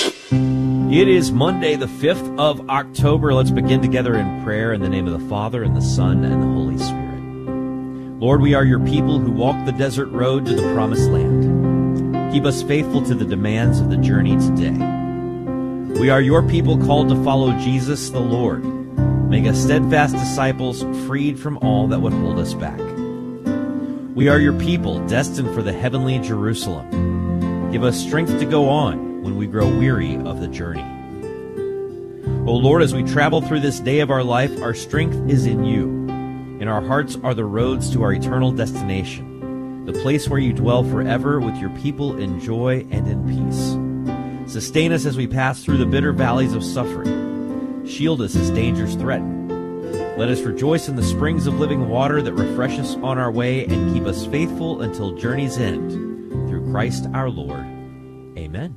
It is Monday, the 5th of October. Let's begin together in prayer in the name of the Father, and the Son, and the Holy Spirit. Lord, we are your people who walk the desert road to the promised land. Keep us faithful to the demands of the journey today. We are your people called to follow Jesus the Lord. Make us steadfast disciples, freed from all that would hold us back. We are your people destined for the heavenly Jerusalem. Give us strength to go on when we grow weary of the journey. O Lord, as we travel through this day of our life, our strength is in you. In our hearts are the roads to our eternal destination, the place where you dwell forever with your people in joy and in peace. Sustain us as we pass through the bitter valleys of suffering. Shield us as dangers threaten. Let us rejoice in the springs of living water that refresh us on our way and keep us faithful until journey's end. Through Christ our Lord. Amen.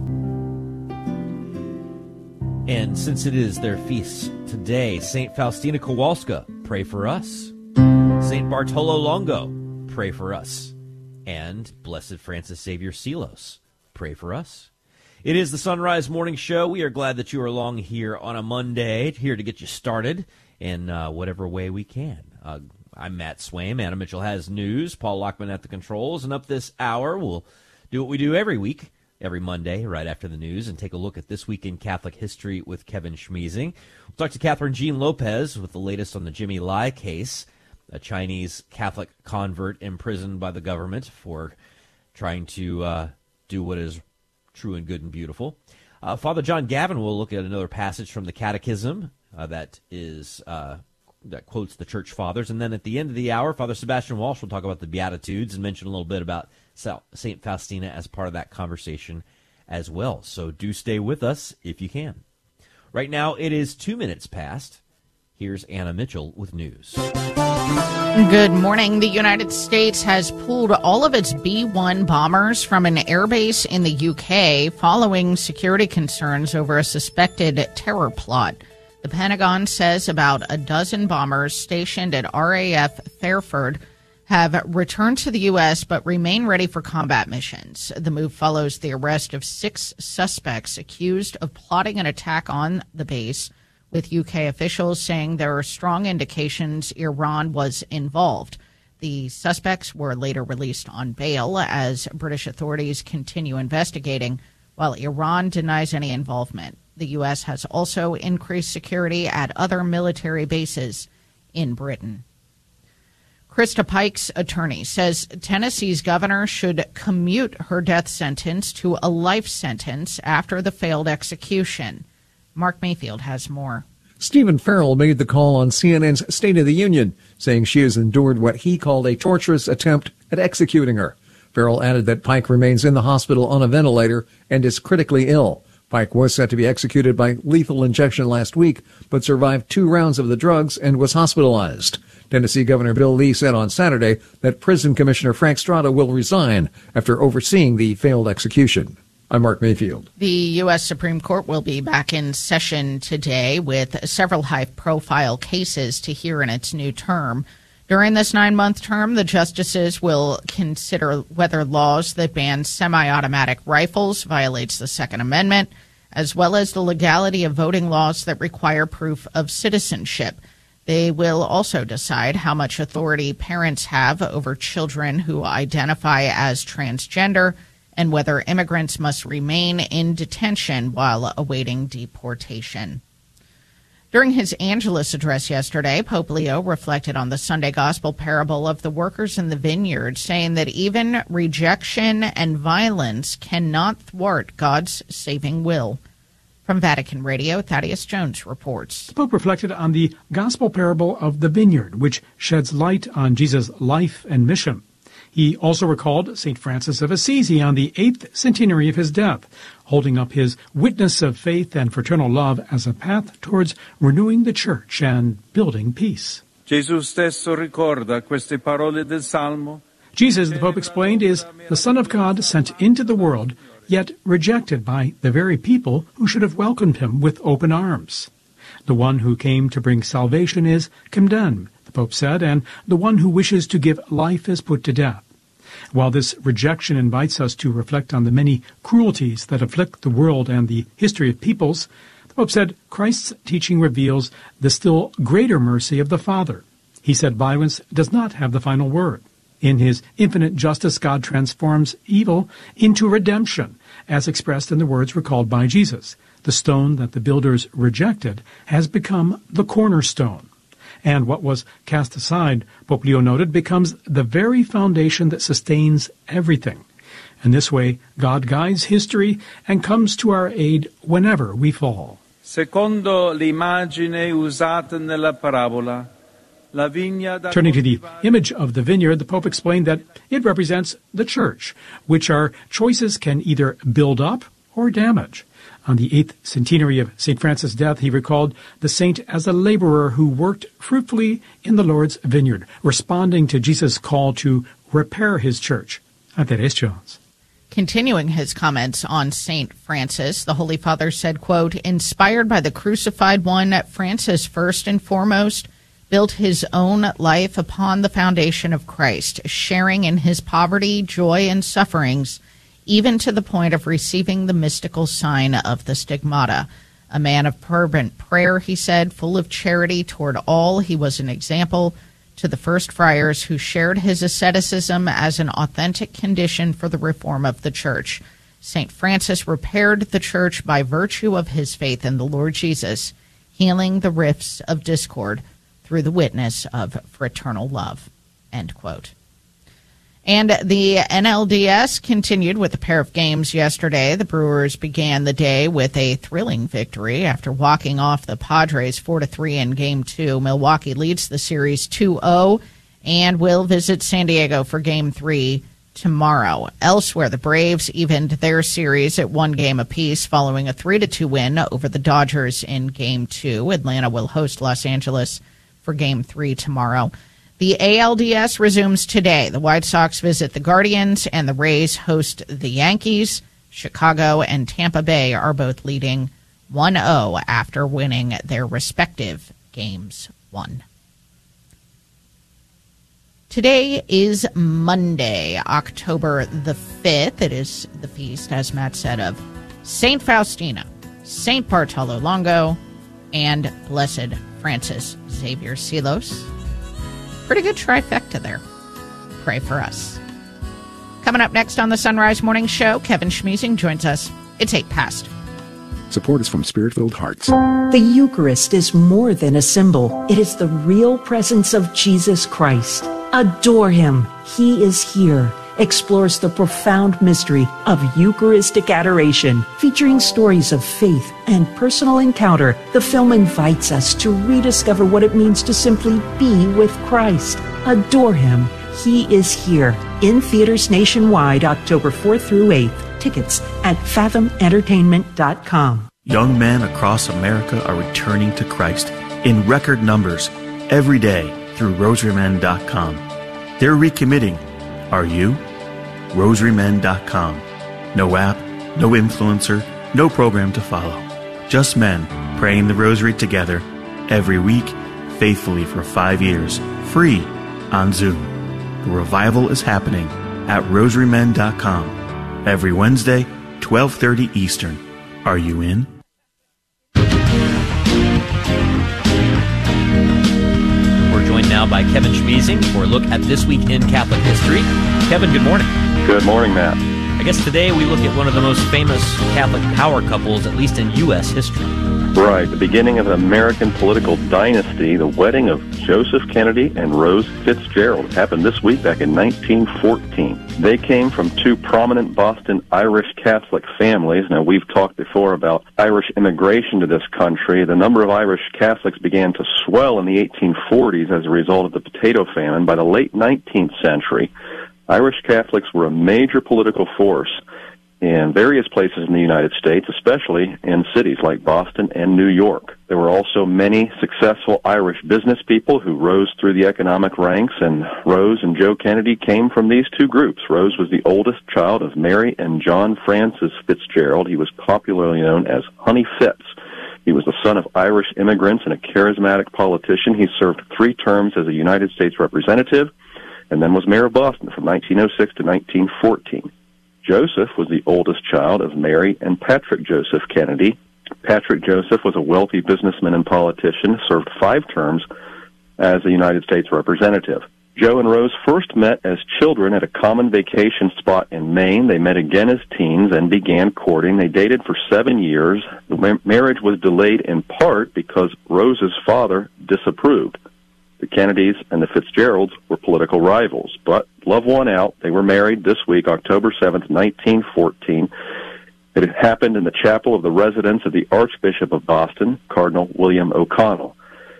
And since it is their feast today, St. Faustina Kowalska, pray for us. St. Bartolo Longo, pray for us. And Blessed Francis Xavier Sealos, pray for us. It is the Sunrise Morning Show. We are glad that you are along here on a Monday, here to get you started in whatever way we can. I'm Matt Swaim. Anna Mitchell has news. Paul Lockman at the controls. And up this hour, we'll do what we do every week, every Monday, right after the news, and take a look at This Week in Catholic History with Kevin Schmeezing. We'll talk to Catherine Jean Lopez with the latest on the Jimmy Lai case, a Chinese Catholic convert imprisoned by the government for trying to do what is true and good and beautiful. Father John Gavin will look at another passage from the Catechism that quotes the Church Fathers. And then at the end of the hour, Father Sebastian Walsh will talk about the Beatitudes and mention a little bit about St. Faustina as part of that conversation as well. So do stay with us if you can. Right now, it is 2 minutes past. Here's Anna Mitchell with news. Good morning. The United States has pulled all of its B-1 bombers from an airbase in the UK following security concerns over a suspected terror plot. The Pentagon says about a dozen bombers stationed at RAF Fairford have returned to the U.S. but remain ready for combat missions. The move follows the arrest of 6 suspects accused of plotting an attack on the base, with UK officials saying there are strong indications Iran was involved. The suspects were later released on bail as British authorities continue investigating, while Iran denies any involvement. The U.S. has also increased security at other military bases in Britain. Krista Pike's attorney says Tennessee's governor should commute her death sentence to a life sentence after the failed execution. Mark Mayfield has more. Stephen Farrell made the call on CNN's State of the Union, saying she has endured what he called a torturous attempt at executing her. Farrell added that Pike remains in the hospital on a ventilator and is critically ill. Pike was set to be executed by lethal injection last week, but survived 2 rounds of the drugs and was hospitalized. Tennessee Governor Bill Lee said on Saturday that Prison Commissioner Frank Strada will resign after overseeing the failed execution. I'm Mark Mayfield. The U.S. Supreme Court will be back in session today with several high-profile cases to hear in its new term. During this 9-month term, the justices will consider whether laws that ban semi-automatic rifles violates the Second Amendment, as well as the legality of voting laws that require proof of citizenship. They will also decide how much authority parents have over children who identify as transgender and whether immigrants must remain in detention while awaiting deportation. During his Angelus address yesterday, Pope Leo reflected on the Sunday Gospel parable of the workers in the vineyard, saying that even rejection and violence cannot thwart God's saving will. From Vatican Radio, Thaddeus Jones reports. The Pope reflected on the Gospel parable of the vineyard, which sheds light on Jesus' life and mission. He also recalled St. Francis of Assisi on the 8th centenary of his death, holding up his witness of faith and fraternal love as a path towards renewing the Church and building peace. Jesus, the Pope explained, is the Son of God sent into the world, yet rejected by the very people who should have welcomed him with open arms. The one who came to bring salvation is condemned, the Pope said, and the one who wishes to give life is put to death. While this rejection invites us to reflect on the many cruelties that afflict the world and the history of peoples, the Pope said Christ's teaching reveals the still greater mercy of the Father. He said violence does not have the final word. In his infinite justice, God transforms evil into redemption, as expressed in the words recalled by Jesus. The stone that the builders rejected has become the cornerstone. And what was cast aside, Pope Leo noted, becomes the very foundation that sustains everything. In this way, God guides history and comes to our aid whenever we fall. Secondo l'immagine usata nella parabola, la vigna da Turning to the image of the vineyard, the Pope explained that it represents the Church, which our choices can either build up or damage. On the 8th centenary of St. Francis' death, he recalled the saint as a laborer who worked fruitfully in the Lord's vineyard, responding to Jesus' call to repair his church. I'm Therese Jones. Continuing his comments on St. Francis, the Holy Father said, quote, "Inspired by the crucified one, Francis first and foremost built his own life upon the foundation of Christ, sharing in his poverty, joy, and sufferings, even to the point of receiving the mystical sign of the stigmata. A man of fervent prayer," he said, "full of charity toward all, he was an example to the first friars who shared his asceticism as an authentic condition for the reform of the Church. St. Francis repaired the Church by virtue of his faith in the Lord Jesus, healing the rifts of discord through the witness of fraternal love." End quote. And the NLDS continued with a pair of games yesterday. The Brewers began the day with a thrilling victory after walking off the Padres 4-3 in Game 2. Milwaukee leads the series 2-0 and will visit San Diego for Game 3 tomorrow. Elsewhere, the Braves evened their series at 1 game apiece following a 3-2 win over the Dodgers in Game 2. Atlanta will host Los Angeles for Game 3 tomorrow. The ALDS resumes today. The White Sox visit the Guardians, and the Rays host the Yankees. Chicago and Tampa Bay are both leading 1-0 after winning their respective Games 1. Today is Monday, October the 5th. It is the feast, as Matt said, of St. Faustina, St. Bartolo Longo, and Blessed Francis Xavier Seelos. Pretty good trifecta there. Pray for us. Coming up next on the Sunrise Morning Show, Kevin Schmeezing joins us. It's 8 past. Support is from Spirit-Filled Hearts. The Eucharist is more than a symbol. It is the real presence of Jesus Christ. Adore him. He is here. Explores the profound mystery of Eucharistic adoration, featuring stories of faith and personal encounter. The film invites us to rediscover what it means to simply be with Christ. Adore him. He is here. In theaters nationwide, October 4th through 8th. Tickets at fathomentertainment.com. Young men across America are returning to Christ in record numbers every day through rosarymen.com. They're recommitting. Are you? rosarymen.com. No app, no influencer, no program to follow. Just men praying the rosary together every week, faithfully for 5 years, free on Zoom. The revival is happening at rosarymen.com every Wednesday, 12:30 Eastern. Are you in? We're joined now by Kevin Schmeezing for a look at This Week in Catholic History. Kevin, good morning. Good morning, Matt. I guess today we look at one of the most famous Catholic power couples, at least in U.S. history. Right, the beginning of an American political dynasty, the wedding of Joseph Kennedy and Rose Fitzgerald, happened this week back in 1914. They came from two prominent Boston Irish Catholic families. Now, we've talked before about Irish immigration to this country. The number of Irish Catholics began to swell in the 1840s as a result of the potato famine. By the late 19th century, Irish Catholics were a major political force in various places in the United States, especially in cities like Boston and New York. There were also many successful Irish business people who rose through the economic ranks, and Rose and Joe Kennedy came from these two groups. Rose was the oldest child of Mary and John Francis Fitzgerald. He was popularly known as Honey Fitz. He was the son of Irish immigrants and a charismatic politician. He served 3 terms as a United States representative and then was mayor of Boston from 1906 to 1914. Joseph was the oldest child of Mary and Patrick Joseph Kennedy. Patrick Joseph was a wealthy businessman and politician, served 5 terms as a United States representative. Joe and Rose first met as children at a common vacation spot in Maine. They met again as teens and began courting. They dated for 7 years. The marriage was delayed in part because Rose's father disapproved. The Kennedys and the Fitzgeralds were political rivals, but love won out. They were married this week, October 7th, 1914. It had happened in the chapel of the residence of the Archbishop of Boston, Cardinal William O'Connell.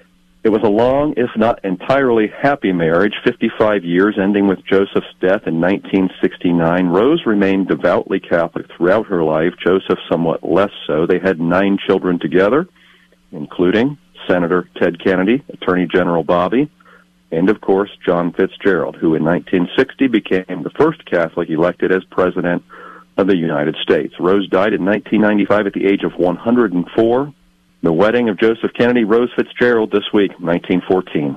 It was a long, if not entirely happy marriage, 55 years, ending with Joseph's death in 1969. Rose remained devoutly Catholic throughout her life, Joseph somewhat less so. They had 9 children together, including Senator Ted Kennedy, Attorney General Bobby, and, of course, John Fitzgerald, who in 1960 became the first Catholic elected as President of the United States. Rose died in 1995 at the age of 104. The wedding of Joseph Kennedy, Rose Fitzgerald, this week, 1914.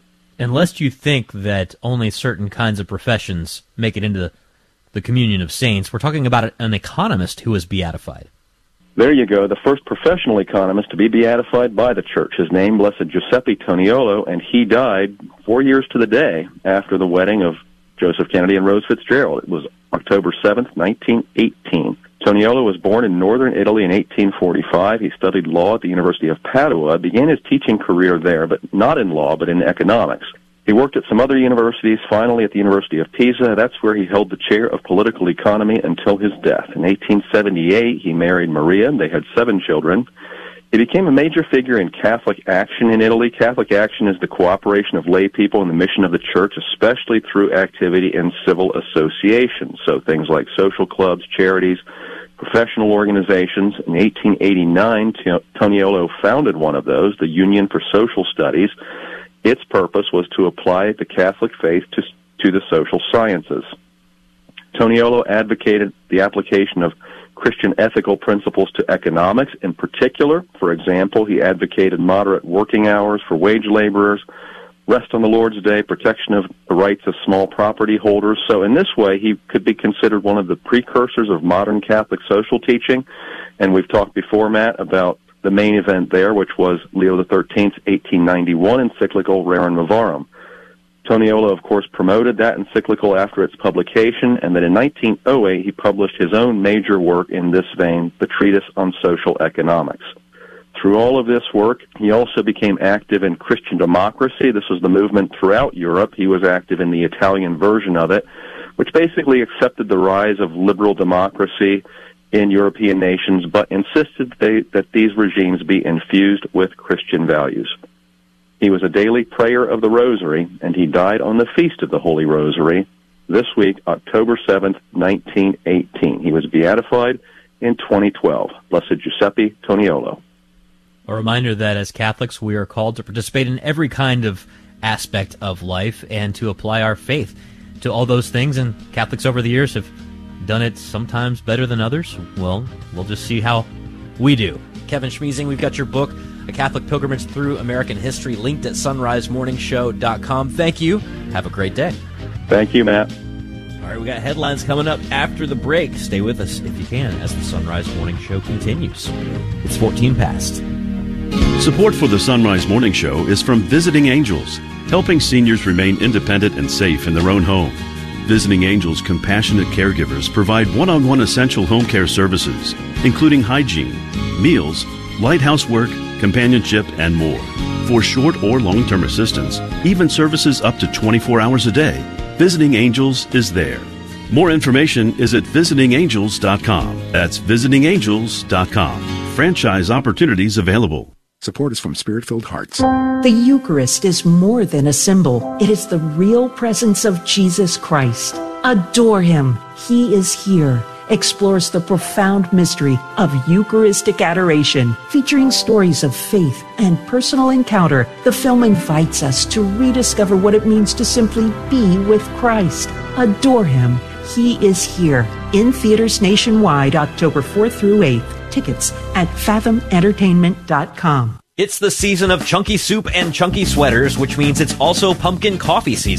Unless you think that only certain kinds of professions make it into the communion of saints, we're talking about an economist who was beatified. There you go, the first professional economist to be beatified by the Church. His name, Blessed Giuseppe Toniolo, and he died 4 years to the day after the wedding of Joseph Kennedy and Rose Fitzgerald. It was October 7th, 1918. Toniolo was born in northern Italy in 1845. He studied law at the University of Padua, began his teaching career there, but not in law, but in economics. He worked at some other universities, finally at the University of Pisa. That's where he held the chair of political economy until his death. In 1878, he married Maria. They had 7 children. He became a major figure in Catholic Action in Italy. Catholic Action is the cooperation of lay people in the mission of the Church, especially through activity in civil associations. So things like social clubs, charities, professional organizations. In 1889, Toniolo founded one of those, the Union for Social Studies. Its purpose was to apply the Catholic faith to the social sciences. Toniolo advocated the application of Christian ethical principles to economics. In particular, for example, he advocated moderate working hours for wage laborers, rest on the Lord's Day, protection of the rights of small property holders. So in this way, he could be considered one of the precursors of modern Catholic social teaching. And we've talked before, Matt, about the main event there, which was Leo XIII's 1891 encyclical Rerum Novarum. Toniolo, of course, promoted that encyclical after its publication, and then in 1908 he published his own major work in this vein, the Treatise on Social Economics. Through all of this work, he also became active in Christian democracy. This was the movement throughout Europe. He was active in the Italian version of it, which basically accepted the rise of liberal democracy in European nations, but insisted that these regimes be infused with Christian values. He was a daily prayer of the Rosary, and he died on the Feast of the Holy Rosary this week, October 7th, 1918. He was beatified in 2012. Blessed Giuseppe Toniolo. A reminder that as Catholics, we are called to participate in every kind of aspect of life and to apply our faith to all those things, and Catholics over the years have done it sometimes better than others. Well, we'll just see how we do. Kevin Schmeezing, we've got your book, A Catholic Pilgrimage Through American History, linked at sunrisemorningshow.com. Thank you. Have a great day. Thank you, Matt. All right, we got headlines coming up after the break. Stay with us if you can as the Sunrise Morning Show continues. It's 14 past. Support for the Sunrise Morning Show is from Visiting Angels, helping seniors remain independent and safe in their own home. Visiting Angels compassionate caregivers provide one-on-one essential home care services, including hygiene, meals, light housework, companionship, and more. For short or long-term assistance, even services up to 24 hours a day, Visiting Angels is there. More information is at visitingangels.com. That's visitingangels.com. Franchise opportunities available. Support is from Spirit-Filled Hearts. The Eucharist is more than a symbol. It is the real presence of Jesus Christ. Adore Him. He is here. Explores the profound mystery of Eucharistic adoration, featuring stories of faith and personal encounter. The film invites us to rediscover what it means to simply be with Christ. Adore Him. He is here. In theaters nationwide, October 4th through 8th. Tickets at fathomentertainment.com. It's the season of chunky soup and chunky sweaters, which means it's also pumpkin coffee season.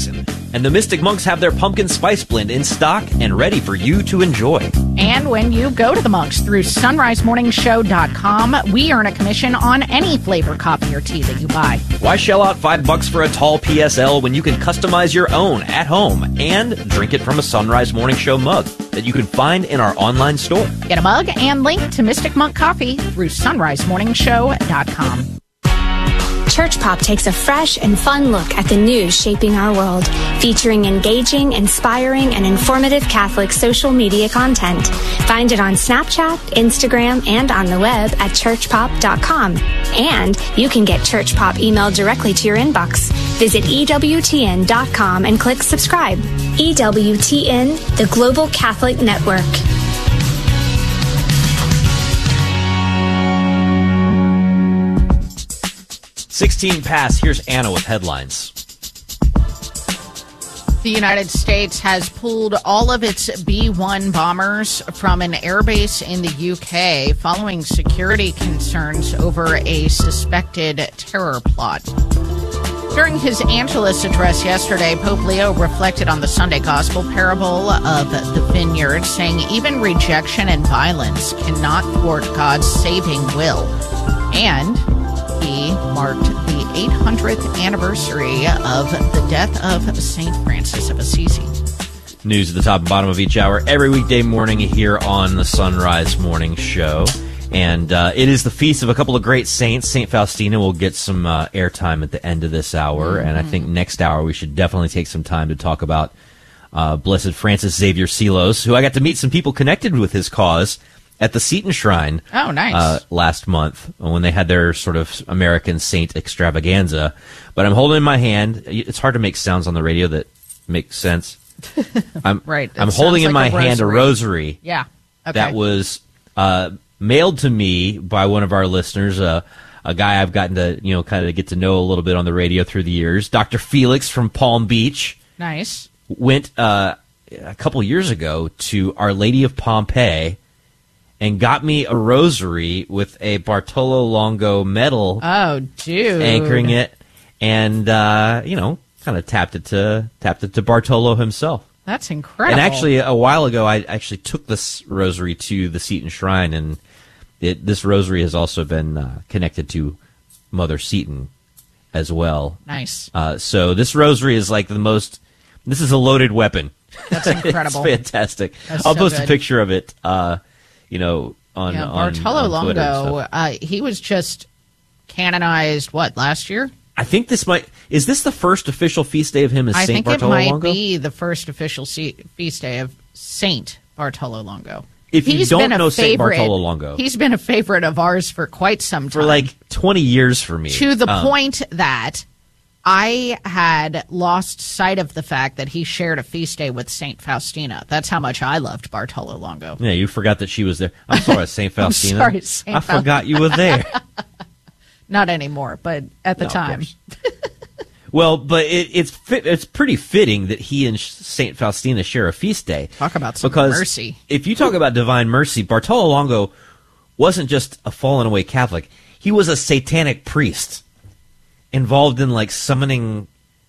And the Mystic Monks have their pumpkin spice blend in stock and ready for you to enjoy. And when you go to the Monks through sunrisemorningshow.com, we earn a commission on any flavor coffee or tea that you buy. Why shell out $5 for a tall PSL when you can customize your own at home and drink it from a Sunrise Morning Show mug that you can find in our online store? Get a mug and link to Mystic Monk Coffee through sunrisemorningshow.com. Church Pop takes a fresh and fun look at the news shaping our world, featuring engaging, inspiring, and informative Catholic social media content. Find it on Snapchat, Instagram, and on the web at churchpop.com. And you can get Church Pop emailed directly to your inbox. Visit EWTN.com and click subscribe. EWTN, the Global Catholic Network. 16 past. Here's Anna with headlines. The United States has pulled all of its B-1 bombers from an airbase in the UK following security concerns over a suspected terror plot. During his Angelus address yesterday, Pope Leo reflected on the Sunday Gospel parable of the vineyard, saying even rejection and violence cannot thwart God's saving will. And he marked the 800th anniversary of the death of St. Francis of Assisi. News at the top and bottom of each hour every weekday morning here on the Sunrise Morning Show. And it is the feast of a couple of great saints. St. Faustina will get some airtime at the end of this hour. Mm-hmm. And I think next hour we should definitely take some time to talk about Blessed Francis Xavier Seelos, who I got to meet some people connected with his cause at the Seton Shrine. Oh, nice. Last month when they had their sort of American saint extravaganza. But I'm holding in my hand. It's hard to make sounds on the radio that make sense. Right. I'm holding in my hand a rosary. Yeah. Okay. That was mailed to me by one of our listeners, a guy I've gotten to, kind of get to know a little bit on the radio through the years. Dr. Felix from Palm Beach. Nice. Went a couple years ago to Our Lady of Pompeii and got me a rosary with a Bartolo Longo medal. Oh, dude. Anchoring it, and kind of tapped it to Bartolo himself. That's incredible. And actually, a while ago, I actually took this rosary to the Seton Shrine, and this rosary has also been connected to Mother Seton as well. Nice. So this rosary is like this is a loaded weapon. That's incredible. It's fantastic. That's I'll so post good. a picture of it. On Bartolo Longo, he was just canonized, last year? I think is this the first official feast day of him as Saint Bartolo Longo? I think it might be the first official feast day of Saint Bartolo Longo. If you don't know Saint Bartolo Longo, he's been a favorite of ours for quite some time. For like 20 years for me. To the point that I had lost sight of the fact that he shared a feast day with St. Faustina. That's how much I loved Bartolo Longo. Yeah, you forgot that she was there. I'm sorry, St. Faustina. I'm sorry, St. I forgot you were there. Not anymore, but at the time. Well, but it's pretty fitting that he and St. Faustina share a feast day. Talk about some mercy. If you talk about divine mercy, Bartolo Longo wasn't just a fallen away Catholic. He was a satanic priest involved in summoning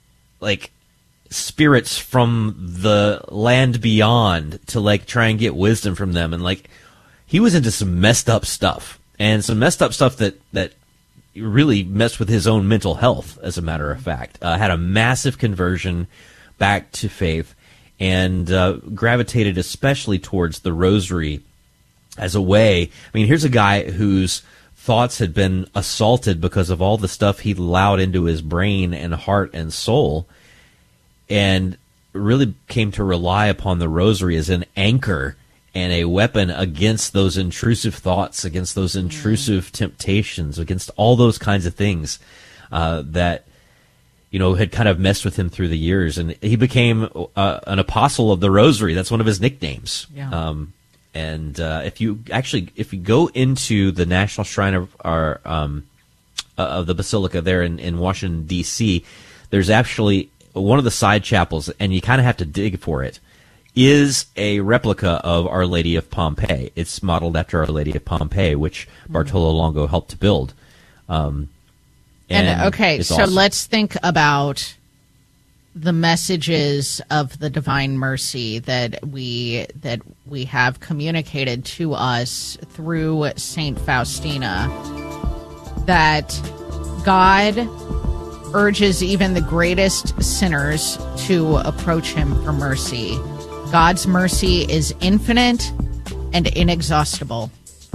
spirits from the land beyond to try and get wisdom from them, and he was into some messed up stuff that really messed with his own mental health, as a matter of fact. Had a massive conversion back to faith, and gravitated especially towards the rosary as a way. I mean, here's a guy whose thoughts had been assaulted because of all the stuff he allowed into his brain and heart and soul, and really came to rely upon the rosary as an anchor and a weapon against those intrusive thoughts, against those intrusive temptations, against all those kinds of things that had kind of messed with him through the years. And he became an apostle of the rosary. That's one of his nicknames. Yeah. And if you go into the National Shrine of the Basilica there in Washington, D.C., there's actually one of the side chapels, and you kind of have to dig for it, is a replica of Our Lady of Pompeii. It's modeled after Our Lady of Pompeii, which Bartolo Longo helped to build. So awesome. Let's think about the messages of the divine mercy that we have communicated to us through Saint Faustina, that God urges even the greatest sinners to approach him for mercy. God's mercy is infinite and inexhaustible.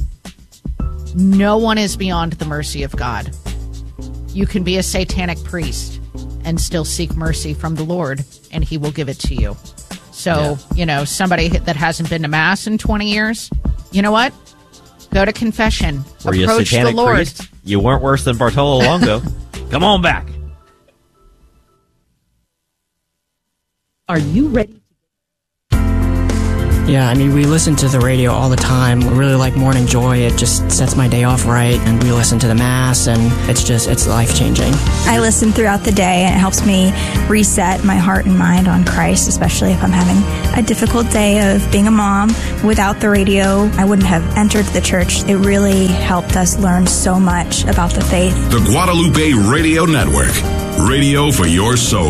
No one is beyond the mercy of God. You can be a satanic priest and still seek mercy from the Lord, and he will give it to you. So, somebody that hasn't been to Mass in 20 years, you know what? Go to confession. Were you a satanic the Lord. priest? You weren't worse than Bartolo Longo. Come on back. Are you ready? Yeah, we listen to the radio all the time. We really like Morning Joy. It just sets my day off right. And we listen to the Mass, and it's life-changing. I listen throughout the day, and it helps me reset my heart and mind on Christ, especially if I'm having a difficult day of being a mom. Without the radio, I wouldn't have entered the church. It really helped us learn so much about the faith. The Guadalupe Radio Network. Radio for your soul.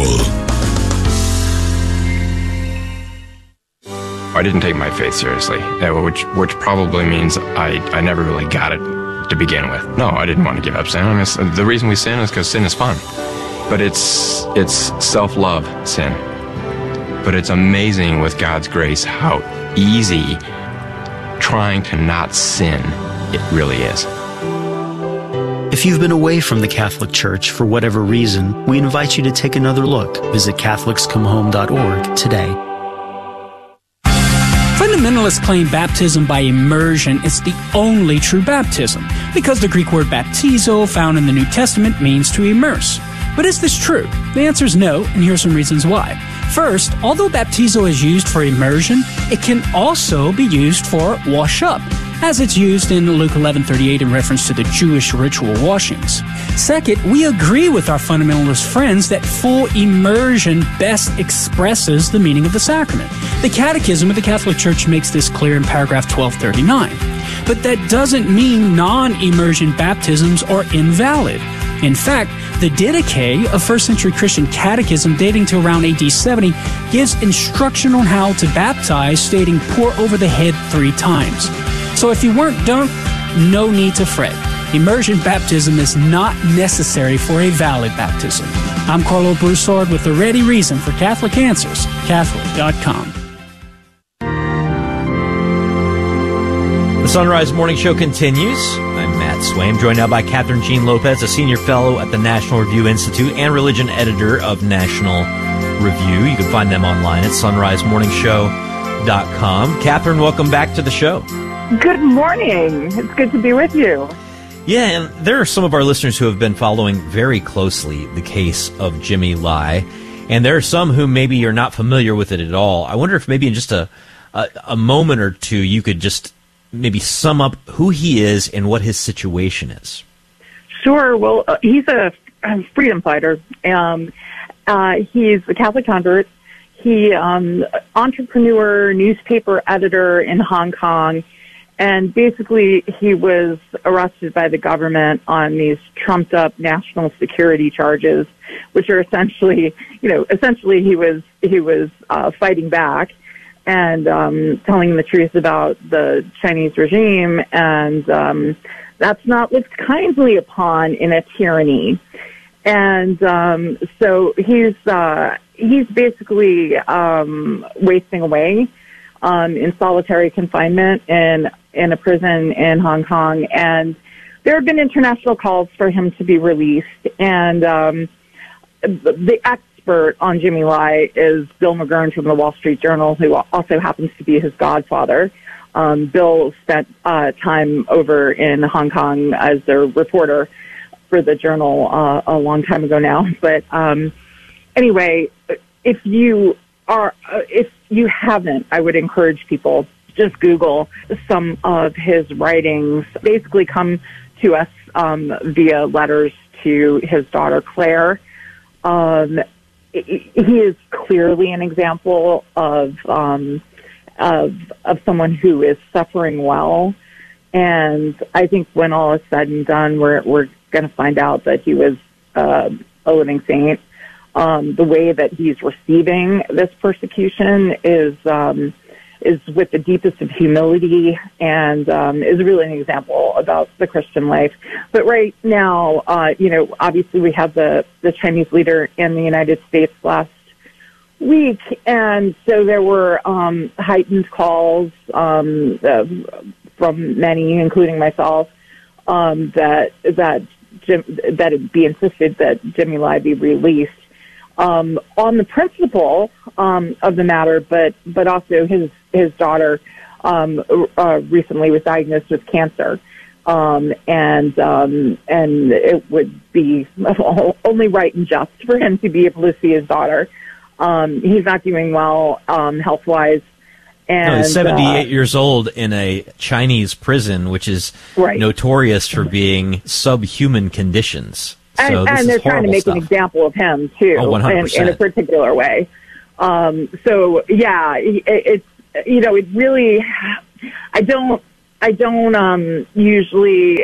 I didn't take my faith seriously, which probably means I never really got it to begin with. No, I didn't want to give up sin. The reason we sin is because sin is fun. But it's self-love sin. But it's amazing with God's grace how easy trying to not sin it really is. If you've been away from the Catholic Church for whatever reason, we invite you to take another look. Visit CatholicsComeHome.org today. Fundamentalists claim baptism by immersion is the only true baptism, because the Greek word baptizo, found in the New Testament, means to immerse. But is this true? The answer is no, and here are some reasons why. First, although baptizo is used for immersion, it can also be used for wash up, as it's used in Luke 11:38 in reference to the Jewish ritual washings. Second, we agree with our fundamentalist friends that full immersion best expresses the meaning of the sacrament. The Catechism of the Catholic Church makes this clear in paragraph 1239. But that doesn't mean non-immersion baptisms are invalid. In fact, the Didache, a first-century Christian catechism dating to around AD 70, gives instruction on how to baptize, stating, pour over the head 3 times. So if you weren't dunked, no need to fret. Immersion baptism is not necessary for a valid baptism. I'm Carlo Broussard with the ready reason for Catholic Answers, Catholic.com. The Sunrise Morning Show continues. I'm Matt Swaim, joined now by Catherine Jean Lopez, a senior fellow at the National Review Institute and religion editor of National Review. You can find them online at sunrisemorningshow.com. Catherine, welcome back to the show. Good morning. It's good to be with you. Yeah, and there are some of our listeners who have been following very closely the case of Jimmy Lai, and there are some who maybe are not familiar with it at all. I wonder if maybe in just a moment or two you could just maybe sum up who he is and what his situation is. Sure. Well, he's a freedom fighter. He's a Catholic convert. He entrepreneur, newspaper editor in Hong Kong. And basically, he was arrested by the government on these trumped-up national security charges, which are essentially he was fighting back and telling the truth about the Chinese regime, and that's not looked kindly upon in a tyranny. And so he's basically wasting away in solitary confinement in a prison in Hong Kong, and there have been international calls for him to be released. And the expert on Jimmy Lai is Bill McGurn from the Wall Street Journal, who also happens to be his godfather. Bill spent time over in Hong Kong as a reporter for the Journal a long time ago now. But anyway, if you haven't, I would encourage people, just Google some of his writings. Basically come to us via letters to his daughter Claire. He is clearly an example of someone who is suffering well, and I think when all is said and done, we're going to find out that he was a living saint. the way that he's receiving this persecution is with the deepest of humility and is really an example about the Christian life. But right now, obviously we have the Chinese leader in the United States last week, and so there were heightened calls from many, including myself, that it be insisted that Jimmy Lai be released on the principle of the matter, but also his daughter recently was diagnosed with cancer, and it would be only right and just for him to be able to see his daughter. He's not doing well health-wise. And he's 78 years old in a Chinese prison, which is notorious for being subhuman conditions. So and they're trying to make an example of him too, in a particular way. So yeah, it's it really. I don't usually.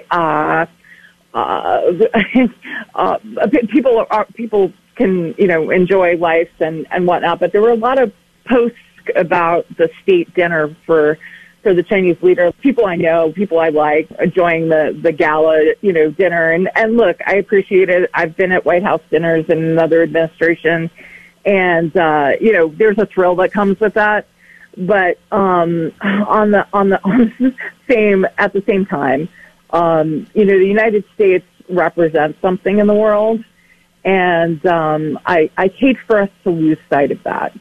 People can enjoy life and whatnot, but there were a lot of posts about the state dinner for the Chinese leader. People I know, people I like, enjoying the gala, dinner. And look, I appreciate it. I've been at White House dinners in another administration, and there's a thrill that comes with that. But at the same time, the United States represents something in the world, and I hate for us to lose sight of that.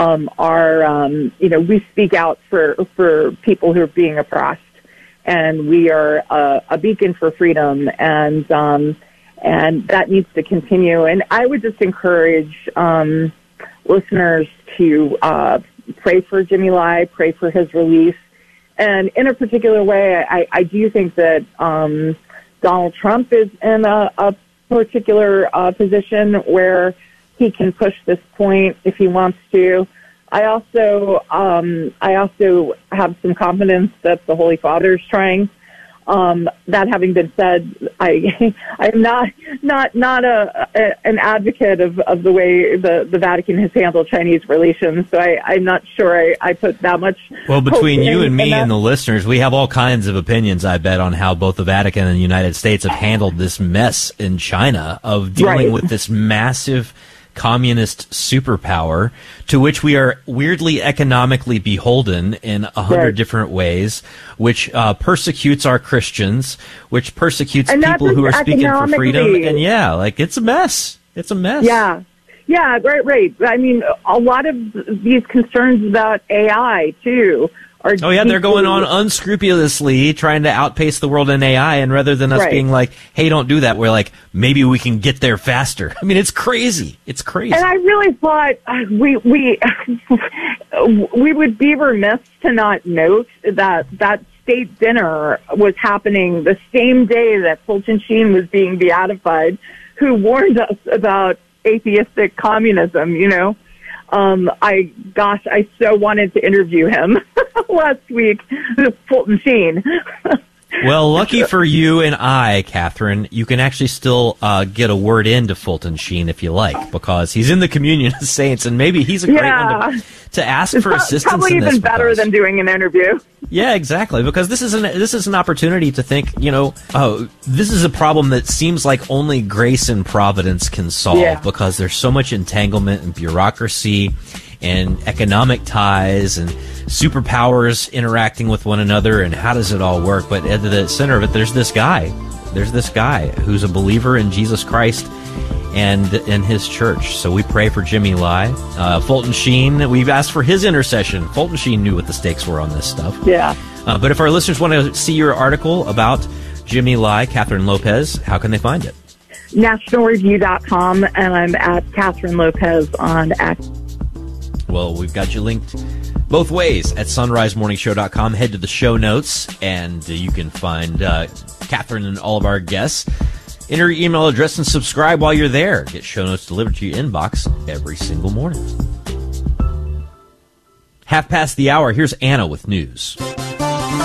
We speak out for people who are being oppressed, and we are a beacon for freedom, and that needs to continue. And I would just encourage listeners to pray for Jimmy Lai, pray for his release, and in a particular way, I do think that Donald Trump is in a particular position where he can push this point if he wants to. I also have some confidence that the Holy Father is trying. That having been said, I am not an advocate of the way the Vatican has handled Chinese relations. So I'm not sure I put that much. Well, between you and me and the listeners, we have all kinds of opinions, I bet, on how both the Vatican and the United States have handled this mess in China of dealing with this massive communist superpower to which we are weirdly economically beholden in 100 different ways, which persecutes our Christians, which persecutes people who are speaking for freedom. And it's a mess. It's a mess. Yeah, right. I mean, a lot of these concerns about AI, too, are they're going on unscrupulously trying to outpace the world in AI, and rather than us being like, hey, don't do that, we're like, maybe we can get there faster. I mean, it's crazy. It's crazy. And I really thought we would be remiss to not note that state dinner was happening the same day that Fulton Sheen was being beatified, who warned us about atheistic communism, I so wanted to interview him last week, Fulton Sheen. Well, lucky for you and I, Catherine, you can actually still get a word into Fulton Sheen if you like, because he's in the communion of saints, and maybe he's a great one to ask for assistance. Probably in this even better than doing an interview. Yeah, exactly. Because this is an opportunity to think. This is a problem that seems like only grace and providence can solve, because there's so much entanglement and bureaucracy and economic ties and superpowers interacting with one another, and how does it all work? But at the center of it, there's this guy who's a believer in Jesus Christ and in his church. So we pray for Jimmy Lai. Fulton Sheen, we've asked for his intercession. Fulton Sheen knew what the stakes were on this stuff. Yeah. But if our listeners want to see your article about Jimmy Lai, Catherine Lopez, how can they find it? NationalReview.com, and I'm at Catherine Lopez on X. Well, we've got you linked both ways at sunrisemorningshow.com. Head to the show notes, and you can find Catherine and all of our guests. Enter your email address and subscribe while you're there. Get show notes delivered to your inbox every single morning. 1:30. Here's Anna with news.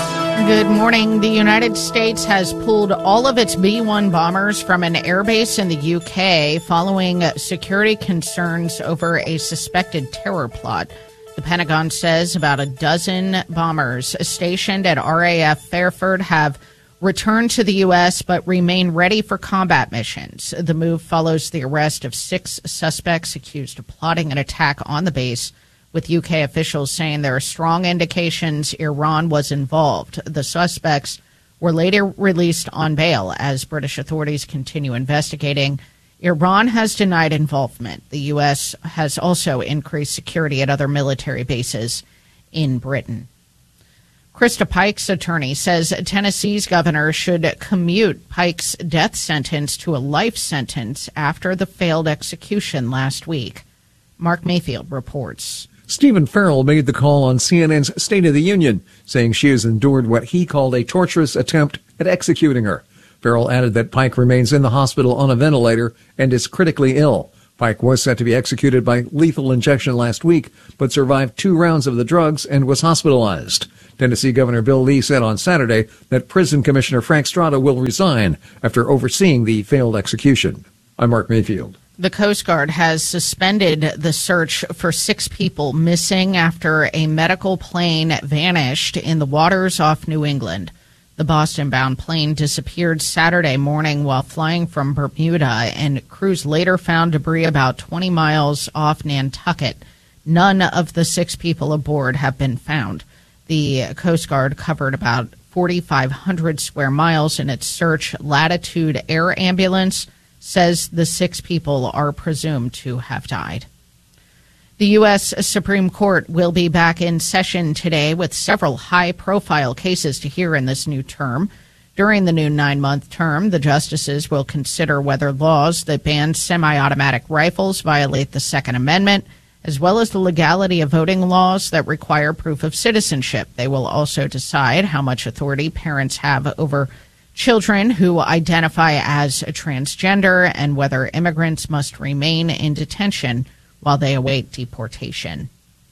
Good morning. The United States has pulled all of its B-1 bombers from an airbase in the UK following security concerns over a suspected terror plot. The Pentagon says about a dozen bombers stationed at RAF Fairford have returned to the U.S. but remain ready for combat missions. The move follows the arrest of 6 suspects accused of plotting an attack on the base, with UK officials saying there are strong indications Iran was involved. The suspects were later released on bail as British authorities continue investigating. Iran has denied involvement. The U.S. has also increased security at other military bases in Britain. Krista Pike's attorney says Tennessee's governor should commute Pike's death sentence to a life sentence after the failed execution last week. Mark Mayfield reports. Stephen Farrell made the call on CNN's State of the Union, saying she has endured what he called a torturous attempt at executing her. Farrell added that Pike remains in the hospital on a ventilator and is critically ill. Pike was set to be executed by lethal injection last week, but survived 2 rounds of the drugs and was hospitalized. Tennessee Governor Bill Lee said on Saturday that Prison Commissioner Frank Strada will resign after overseeing the failed execution. I'm Mark Mayfield. The Coast Guard has suspended the search for 6 people missing after a medical plane vanished in the waters off New England. The Boston-bound plane disappeared Saturday morning while flying from Bermuda, and crews later found debris about 20 miles off Nantucket. None of the 6 people aboard have been found. The Coast Guard covered about 4,500 square miles in its search. Latitude Air Ambulance says the 6 people are presumed to have died. The U.S. Supreme Court will be back in session today with several high-profile cases to hear in this new term. During the new 9-month term, the justices will consider whether laws that ban semi-automatic rifles violate the Second Amendment, as well as the legality of voting laws that require proof of citizenship. They will also decide how much authority parents have over children who identify as a transgender and whether immigrants must remain in detention while they await deportation.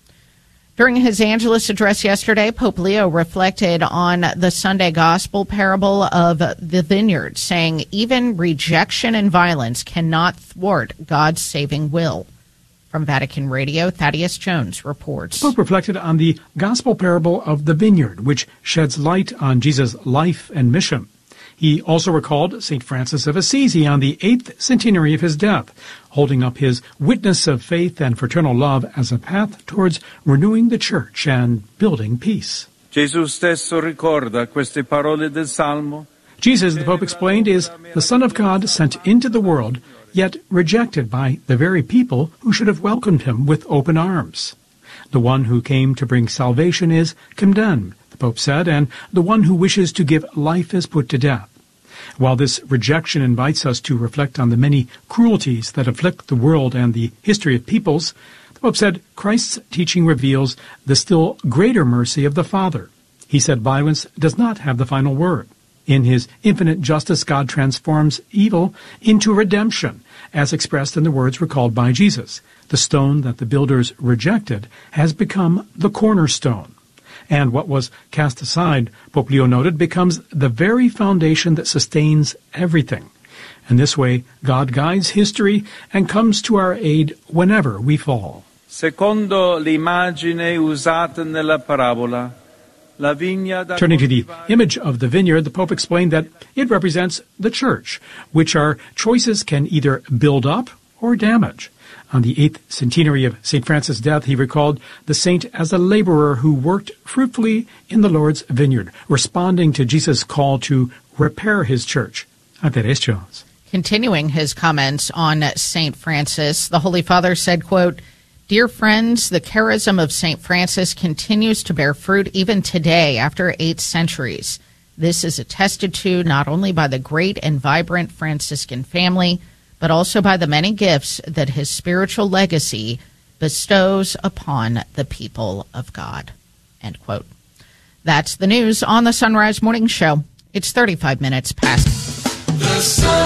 During his Angelus address yesterday, Pope Leo reflected on the Sunday Gospel parable of the vineyard, saying even rejection and violence cannot thwart God's saving will. From Vatican Radio, Thaddeus Jones reports. Pope reflected on the Gospel parable of the vineyard, which sheds light on Jesus' life and mission. He also recalled St. Francis of Assisi on the 8th centenary of his death, holding up his witness of faith and fraternal love as a path towards renewing the Church and building peace. Gesù stesso ricorda queste parole del Salmo. Jesus, the Pope explained, is the Son of God sent into the world, yet rejected by the very people who should have welcomed him with open arms. The one who came to bring salvation is condemned, the Pope said, and the one who wishes to give life is put to death. While this rejection invites us to reflect on the many cruelties that afflict the world and the history of peoples, the Pope said Christ's teaching reveals the still greater mercy of the Father. He said violence does not have the final word. In his infinite justice, God transforms evil into redemption, as expressed in the words recalled by Jesus. The stone that the builders rejected has become the cornerstone. And what was cast aside, Pope Leo noted, becomes the very foundation that sustains everything. In this way, God guides history and comes to our aid whenever we fall. Secondo l'immagine usata nella parabola, la vigna da... Turning to the image of the vineyard, the Pope explained that it represents the Church, which our choices can either build up or damage. On the 8th centenary of St. Francis' death, he recalled the saint as a laborer who worked fruitfully in the Lord's vineyard, responding to Jesus' call to repair his church. I'm Thaddeus Jones. Continuing his comments on St. Francis, the Holy Father said, quote, "Dear friends, the charism of St. Francis continues to bear fruit even today after 8 centuries. This is attested to not only by the great and vibrant Franciscan family, but also by the many gifts that his spiritual legacy bestows upon the people of God." End quote. That's the news on the Sunrise Morning Show. It's 35 minutes past. The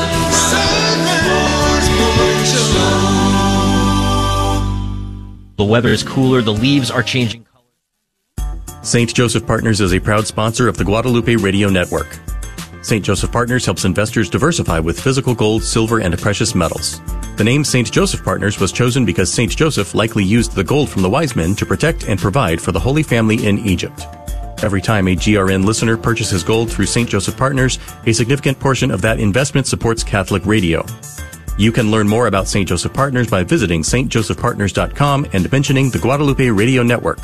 Sunrise Morning Show. The weather is cooler. The leaves are changing color. St. Joseph Partners is a proud sponsor of the Guadalupe Radio Network. St. Joseph Partners helps investors diversify with physical gold, silver, and precious metals. The name St. Joseph Partners was chosen because St. Joseph likely used the gold from the wise men to protect and provide for the Holy Family in Egypt. Every time a GRN listener purchases gold through St. Joseph Partners, a significant portion of that investment supports Catholic radio. You can learn more about St. Joseph Partners by visiting stjosephpartners.com and mentioning the Guadalupe Radio Network.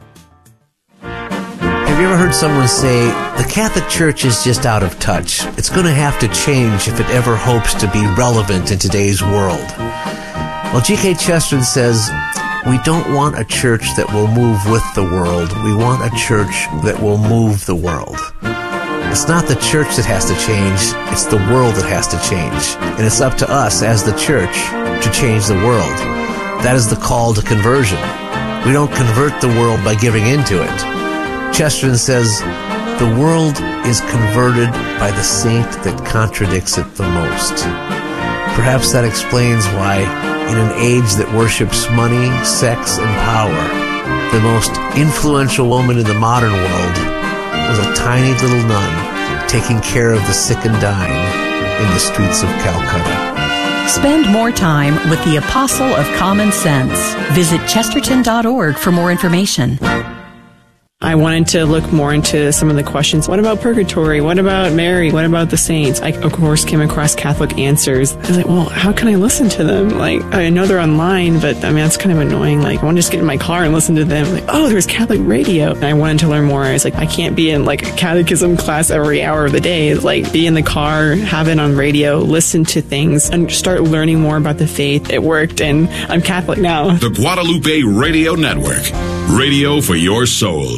Have you ever heard someone say, the Catholic Church is just out of touch? It's going to have to change if it ever hopes to be relevant in today's world. Well, G.K. Chesterton says, we don't want a church that will move with the world. We want a church that will move the world. It's not the church that has to change, it's the world that has to change. And it's up to us as the church to change the world. That is the call to conversion. We don't convert the world by giving into it. Chesterton says, the world is converted by the saint that contradicts it the most. Perhaps that explains why, in an age that worships money, sex, and power, the most influential woman in the modern world was a tiny little nun taking care of the sick and dying in the streets of Calcutta. Spend more time with the Apostle of Common Sense. Visit chesterton.org for more information. I wanted to look more into some of the questions. What about purgatory? What about Mary? What about the saints? I, of course, came across Catholic Answers. I was like, well, how can I listen to them? Like, I know they're online, but I mean, that's kind of annoying. Like, I want to just get in my car and listen to them. Like, oh, there's Catholic radio. And I wanted to learn more. I was like, I can't be in like a catechism class every hour of the day. Like, be in the car, have it on radio, listen to things, and start learning more about the faith. It worked, and I'm Catholic now. The Guadalupe Radio Network. Radio for your soul.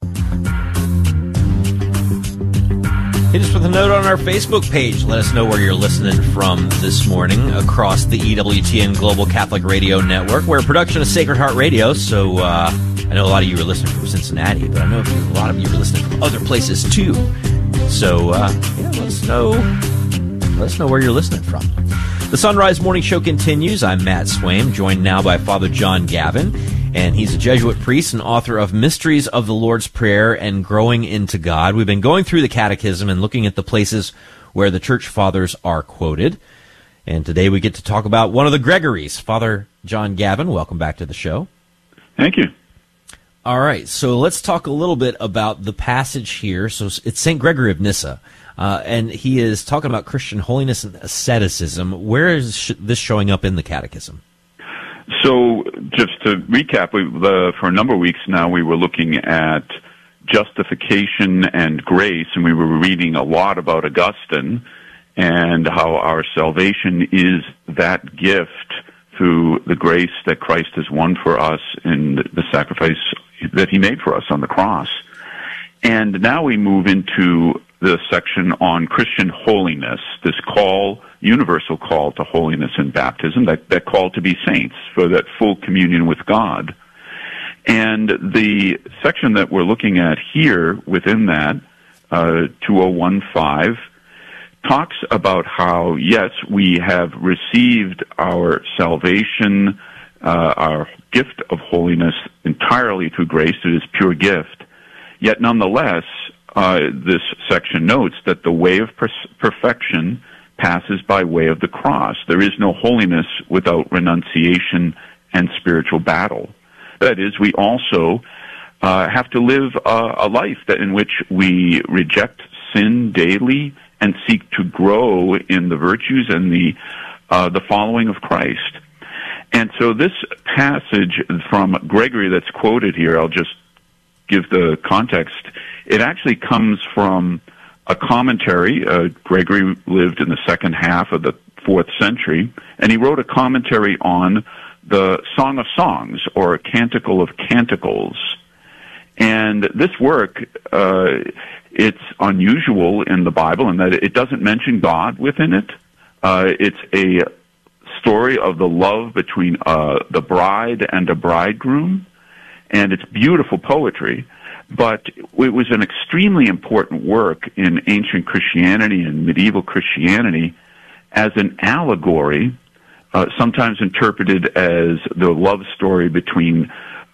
Hit us with a note on our Facebook page. Let us know where you're listening from this morning across the EWTN Global Catholic Radio Network. We're a production of Sacred Heart Radio, so I know a lot of you are listening from Cincinnati, but I know a lot of you are listening from other places too. So let us know where you're listening from. The Sunrise Morning Show continues. I'm Matt Swaim, joined now by Father John Gavin. And he's a Jesuit priest and author of Mysteries of the Lord's Prayer and Growing into God. We've been going through the Catechism and looking at the places where the Church Fathers are quoted. And today we get to talk about one of the Gregories. Father John Gavin, welcome back to the show. Thank you. All right, so let's talk a little bit about the passage here. So it's St. Gregory of Nyssa, and he is talking about Christian holiness and asceticism. Where is this showing up in the Catechism? So, just to recap, for a number of weeks now, we were looking at justification and grace, and we were reading a lot about Augustine and how our salvation is that gift through the grace that Christ has won for us in the sacrifice that he made for us on the cross. And now we move into the section on Christian holiness, this universal call to holiness in baptism, that call to be saints, for that full communion with God. And the section that we're looking at here within that, 2015, talks about how, yes, we have received our salvation, our gift of holiness entirely through grace. It is pure gift. Yet nonetheless, this section notes that the way of perfection passes by way of the cross. There is no holiness without renunciation and spiritual battle. That is, we also have to live a life in which we reject sin daily and seek to grow in the virtues and the following of Christ. And so this passage from Gregory that's quoted here, I'll just give the context. It actually comes from a commentary. Gregory lived in the second half of the 4th century, and he wrote a commentary on the Song of Songs, or Canticle of Canticles. And this work, it's unusual in the Bible in that it doesn't mention God within it. It's a story of the love between the bride and a bridegroom, and it's beautiful poetry. But it was an extremely important work in ancient Christianity and medieval Christianity as an allegory, sometimes interpreted as the love story between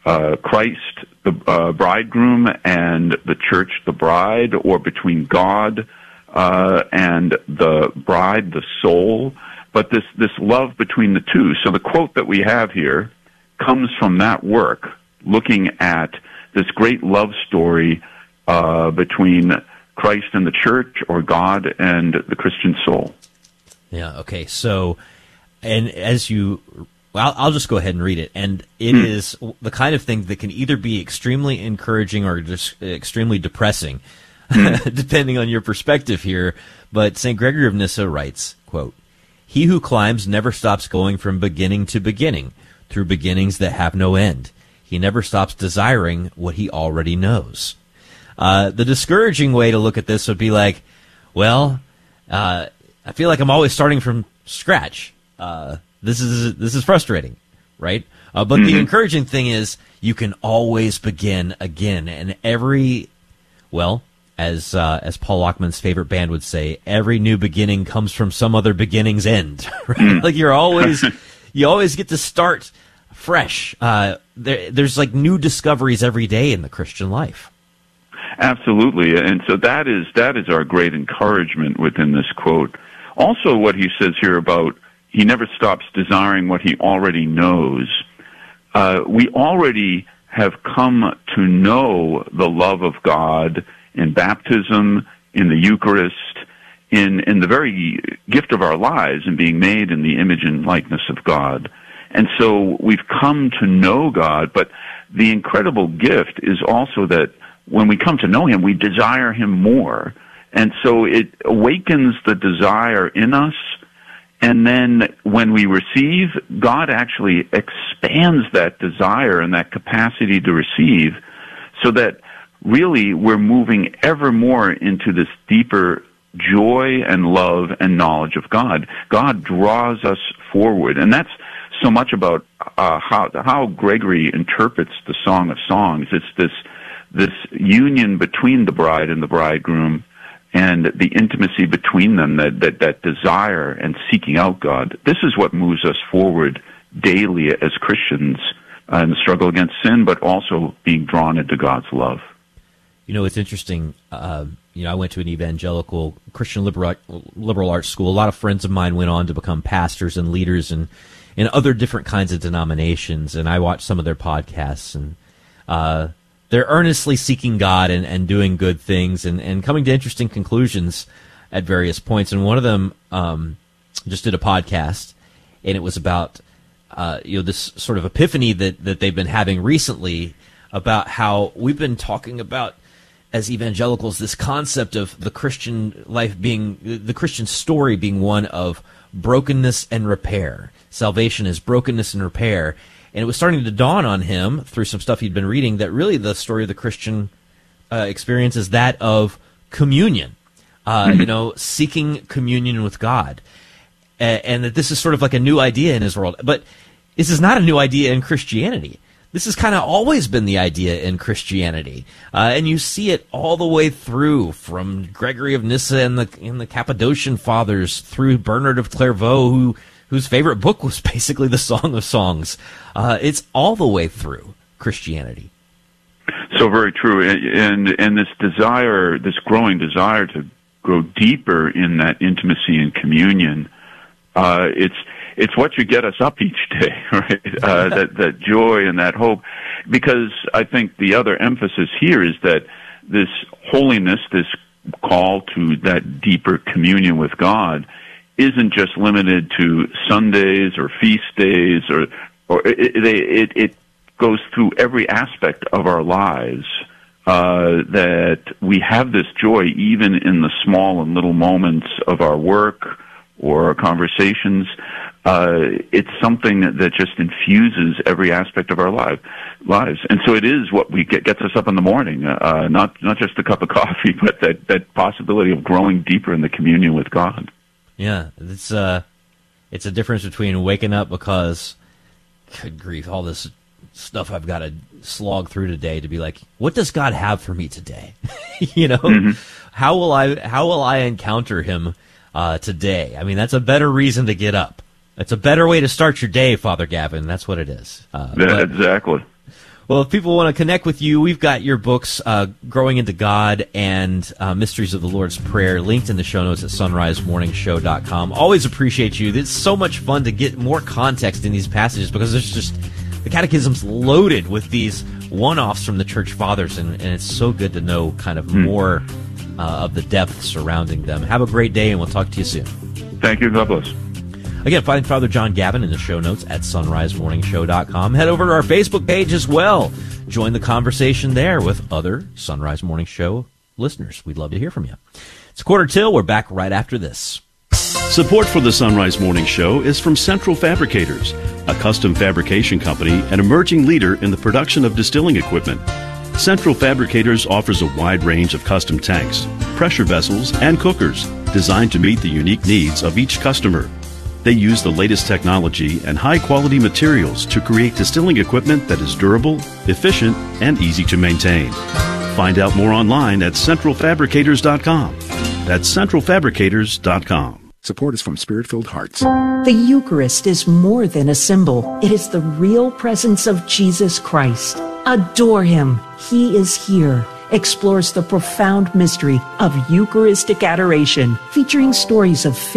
Christ, the bridegroom, and the church, the bride, or between God and the bride, the soul, but this love between the two. So the quote that we have here comes from that work, looking at this great love story between Christ and the church, or God and the Christian soul. Yeah, okay. So, and as you... Well, I'll just go ahead and read it. And it is the kind of thing that can either be extremely encouraging or just extremely depressing, depending on your perspective here. But St. Gregory of Nyssa writes, quote, "He who climbs never stops going from beginning to beginning, through beginnings that have no end. He never stops desiring what he already knows." The discouraging way to look at this would be like, well, I feel like I'm always starting from scratch. This is frustrating, right? But the encouraging thing is you can always begin again, and as Paul Lockman's favorite band would say, every new beginning comes from some other beginning's end. Right? Like you always get to start fresh. There's like new discoveries every day in the Christian life. Absolutely, and so that is our great encouragement within this quote. Also, what he says here about he never stops desiring what he already knows. We already have come to know the love of God in baptism, in the Eucharist, in the very gift of our lives, and being made in the image and likeness of God. And so we've come to know God, but the incredible gift is also that when we come to know Him, we desire Him more. And so it awakens the desire in us. And then when we receive, God actually expands that desire and that capacity to receive, so that really we're moving ever more into this deeper joy and love and knowledge of God. God draws us forward. And that's so much about how Gregory interprets the Song of Songs. It's this union between the bride and the bridegroom, and the intimacy between them, that desire and seeking out God. This is what moves us forward daily as Christians in the struggle against sin, but also being drawn into God's love. You know, it's interesting. I went to an evangelical Christian liberal arts school. A lot of friends of mine went on to become pastors and leaders in other different kinds of denominations, and I watched some of their podcasts, and they're earnestly seeking God and doing good things and coming to interesting conclusions at various points. And one of them just did a podcast, and it was about this sort of epiphany that they've been having recently about how we've been talking about as evangelicals this concept of the Christian life being, the Christian story being one of brokenness and repair. Salvation is brokenness and repair. And it was starting to dawn on him through some stuff he'd been reading that really the story of the Christian experience is that of communion, seeking communion with God. And that this is sort of like a new idea in his world. But this is not a new idea in Christianity. This has kind of always been the idea in Christianity. And you see it all the way through, from Gregory of Nyssa and the Cappadocian Fathers through Bernard of Clairvaux, whose favorite book was basically the Song of Songs. It's all the way through Christianity. So very true. And this desire, this growing desire to grow deeper in that intimacy and communion, it's what should get us up each day, right? That joy and that hope. Because I think the other emphasis here is that this holiness, this call to that deeper communion with God, isn't just limited to Sundays or feast days, or it goes through every aspect of our lives. That we have this joy even in the small and little moments of our work or our conversations. It's something that just infuses every aspect of our lives. And so it is what gets us up in the morning, not just a cup of coffee, but that possibility of growing deeper in the communion with God. Yeah, it's a difference between waking up because, good grief, all this stuff I've got to slog through today, to be like, what does God have for me today? How will I encounter Him today? I mean, that's a better reason to get up. It's a better way to start your day, Father Gavin. That's what it is. Exactly. Well, if people want to connect with you, we've got your books, Growing into God and Mysteries of the Lord's Prayer, linked in the show notes at sunrisemorningshow.com. Always appreciate you. It's so much fun to get more context in these passages because there's just, the Catechism's loaded with these one-offs from the Church Fathers, and it's so good to know kind of more of the depth surrounding them. Have a great day, and we'll talk to you soon. Thank you. God bless. Again, find Father John Gavin in the show notes at sunrisemorningshow.com. Head over to our Facebook page as well. Join the conversation there with other Sunrise Morning Show listeners. We'd love to hear from you. It's 1:45. We're back right after this. Support for the Sunrise Morning Show is from Central Fabricators, a custom fabrication company and emerging leader in the production of distilling equipment. Central Fabricators offers a wide range of custom tanks, pressure vessels, and cookers designed to meet the unique needs of each customer. They use the latest technology and high-quality materials to create distilling equipment that is durable, efficient, and easy to maintain. Find out more online at centralfabricators.com. That's centralfabricators.com. Support is from Spirit-Filled Hearts. The Eucharist is more than a symbol. It is the real presence of Jesus Christ. Adore Him. He is here. Explores the profound mystery of Eucharistic adoration, featuring stories of